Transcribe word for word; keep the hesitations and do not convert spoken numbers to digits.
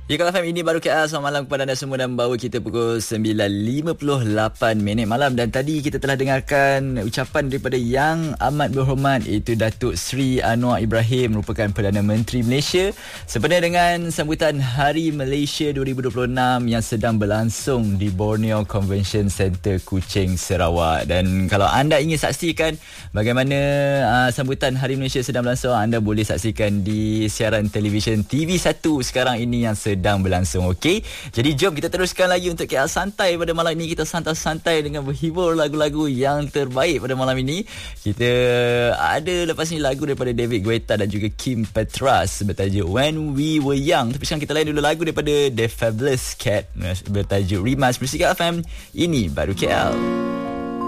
Ya, kalau F M ini baru K L. Selamat malam kepada anda semua dan bawa kita pukul sembilan lima puluh lapan minit malam. Dan tadi kita telah dengarkan ucapan daripada Yang Amat Berhormat, iaitu Datuk Seri Anwar Ibrahim, merupakan Perdana Menteri Malaysia, sempena dengan sambutan Hari Malaysia dua ribu dua puluh enam yang sedang berlangsung di Borneo Convention Centre, Kuching, Sarawak. Dan kalau anda ingin saksikan bagaimana uh, sambutan Hari Malaysia sedang berlangsung, anda boleh saksikan di siaran televisyen T V satu sekarang ini yang sedang berlangsung. Okey, jadi jom kita teruskan lagi untuk K L Santai pada malam ini. Kita santai-santai dengan berhibur lagu-lagu yang terbaik pada malam ini. Kita ada lepas ni lagu daripada David Guetta dan juga Kim Petras bertajuk When We Were Young. Tapi sekarang kita lain dulu lagu daripada The Fabulous Cat bertajuk Rimas. Bersih F M, ini baru K L.